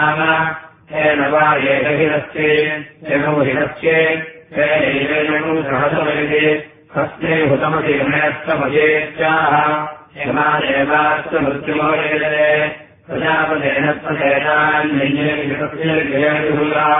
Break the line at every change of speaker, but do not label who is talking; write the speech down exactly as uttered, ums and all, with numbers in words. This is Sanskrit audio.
हेन वा एकहिरस्ये एकमुहिरस्ये हेनैवेनम् सहसमयते हस्ते हुतमसि गणयस्तमजेत्याह यमादेवास्तु मृत्युमोरेदे प्रजापतेन त्वसेनान्यज्ञे विषस्य जयजुला